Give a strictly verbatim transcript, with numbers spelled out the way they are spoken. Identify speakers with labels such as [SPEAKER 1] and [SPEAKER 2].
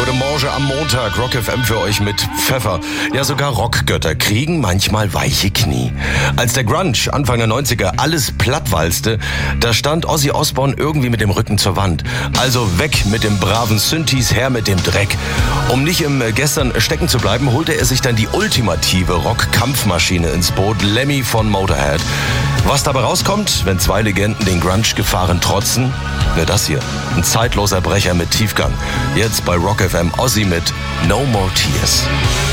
[SPEAKER 1] Guten Morgen am Montag. Rock F M für euch mit Pfeffer. Ja, sogar Rockgötter kriegen manchmal weiche Knie. Als der Grunge Anfang der neunziger alles plattwalzte, da stand Ozzy Osbourne irgendwie mit dem Rücken zur Wand. Also weg mit dem braven Synthes, her mit dem Dreck. Um nicht im Gestern stecken zu bleiben, holte er sich dann die ultimative Rock-Kampfmaschine ins Boot, Lemmy von Motorhead. Was dabei rauskommt, wenn zwei Legenden den Grunge-Gefahren trotzen? Ne, das hier. Ein zeitloser Brecher mit Tiefgang. Jetzt bei Rock F M Ozzy mit No More Tears.